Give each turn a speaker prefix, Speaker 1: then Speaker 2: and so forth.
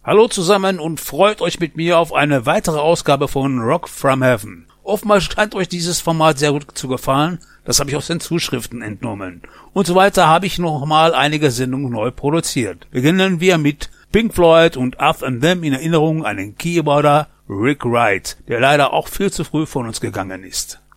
Speaker 1: Hallo zusammen und freut euch mit mir auf eine weitere Ausgabe von Rock from Heaven. Oftmals scheint euch dieses Format sehr gut zu gefallen, das habe ich aus den Zuschriften entnommen. Und so weiter habe ich nochmal einige Sendungen neu produziert. Beginnen wir mit Pink Floyd und Us and Them in Erinnerung an den Keyboarder Rick Wright, der leider auch viel zu früh von uns gegangen ist.